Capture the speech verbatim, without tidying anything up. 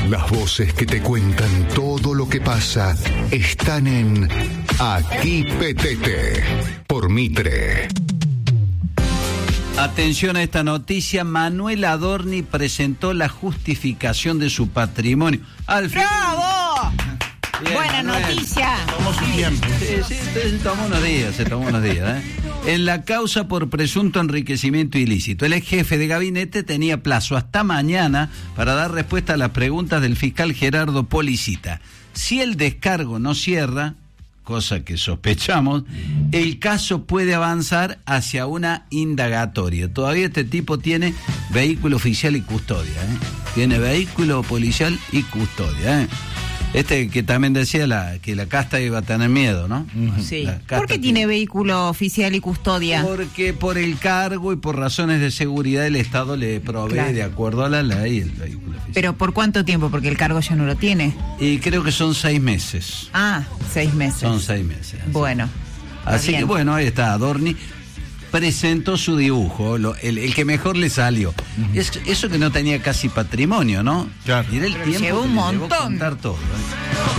Las voces que te cuentan todo lo que pasa están en Aquí Petete, por Mitre. Atención a esta noticia. Manuel Adorni presentó la justificación de su patrimonio. Al fin... ¡Bravo! Bien, Buena Manuel. noticia. Tomó su tiempo. Sí, sí, se tomó unos días, se tomó unos días. ¿eh? En la causa por presunto enriquecimiento ilícito, el ex jefe de gabinete tenía plazo hasta mañana para dar respuesta a las preguntas del fiscal Gerardo Policita. Si el descargo no cierra, cosa que sospechamos, el caso puede avanzar hacia una indagatoria. Todavía este tipo tiene vehículo oficial y custodia. ¿eh? Tiene vehículo policial y custodia. ¿eh? Este que también decía la, que la casta iba a tener miedo, ¿no? Sí. La casta ¿Por qué tiene vehículo oficial y custodia? Porque por el cargo y por razones de seguridad el Estado le provee, Claro. de acuerdo a la ley, el vehículo oficial. ¿Pero por cuánto tiempo? Porque el cargo ya no lo tiene. Y creo que son seis meses. Ah, seis meses. Son seis meses. Así, Bueno. así bien. que bueno, ahí está, Adorni presentó su dibujo, lo, el, el que mejor le salió. Uh-huh. Es, eso que no tenía casi patrimonio, ¿no? Claro. Mirá el Pero tiempo llevó que un le llevó montón. contar todo, ¿eh?